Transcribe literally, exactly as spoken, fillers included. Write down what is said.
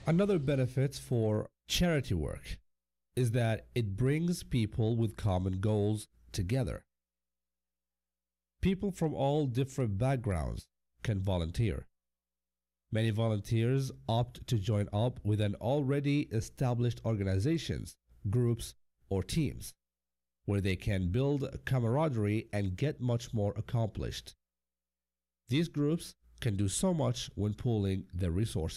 Another benefit for charity work is that it brings people with common goals together. People from all different backgrounds can volunteer. Many volunteers opt to join up with an already established organizations, groups, or teams, where they can build camaraderie and get much more accomplished. These groups can do so much when pooling their resources.